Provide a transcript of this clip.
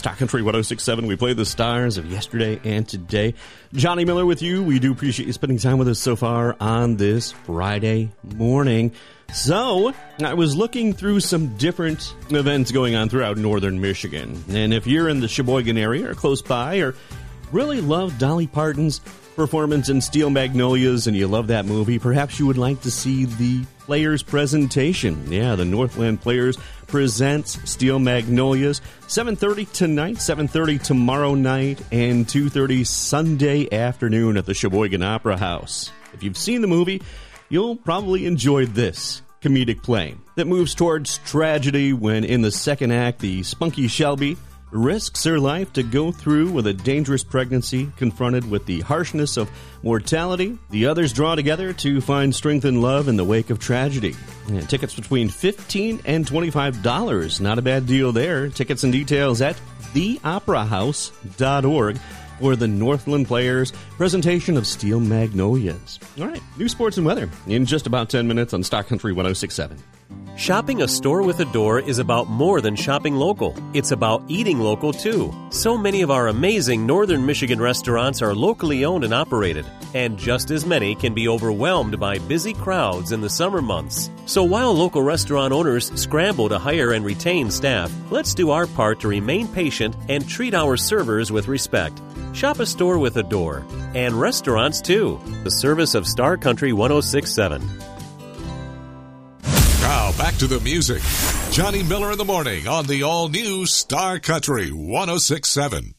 Star Country 106.7. We play the stars of yesterday and today. Johnny Miller with you. We do appreciate you spending time with us so far on this Friday morning. So, I was looking through some different events going on throughout northern Michigan. And if you're in the Sheboygan area or close by or really love Dolly Parton's performance in Steel Magnolias and you love that movie, perhaps you would like to see the Players presentation. Yeah, the Northland Players presents Steel Magnolias, 7:30 tonight, 7:30 tomorrow night, and 2:30 Sunday afternoon at the Sheboygan Opera House. If you've seen the movie, you'll probably enjoy this comedic play that moves towards tragedy when in the second act, the spunky Shelby risks her life to go through with a dangerous pregnancy, confronted with the harshness of mortality. The others draw together to find strength and love in the wake of tragedy. And tickets between $15 and $25. Not a bad deal there. Tickets and details at theoperahouse.org for the Northland Players presentation of Steel Magnolias. All right, new sports and weather in just about 10 minutes on Star Country 106.7. Shopping a store with a door is about more than shopping local. It's about eating local, too. So many of our amazing northern Michigan restaurants are locally owned and operated, and just as many can be overwhelmed by busy crowds in the summer months. So while local restaurant owners scramble to hire and retain staff, let's do our part to remain patient and treat our servers with respect. Shop a store with a door, and restaurants, too. The service of Star Country 106.7. Now back to the music. Johnny Miller in the morning on the all-new Star Country 106.7.